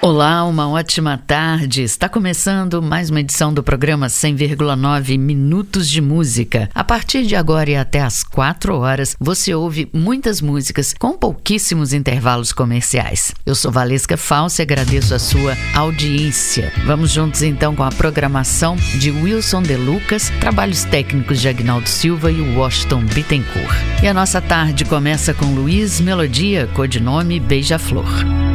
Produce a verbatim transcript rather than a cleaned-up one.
Olá, uma ótima tarde. Está começando mais uma edição do programa cem vírgula nove Minutos de Música. A partir de agora e até às quatro horas, você ouve muitas músicas com pouquíssimos intervalos comerciais. Eu sou Valesca Falsa e agradeço a sua audiência. Vamos juntos então com a programação de Wilson De Lucas, trabalhos técnicos de Agnaldo Silva e Washington Bittencourt. E a nossa tarde começa com Luiz Melodia, codinome Beija-Flor.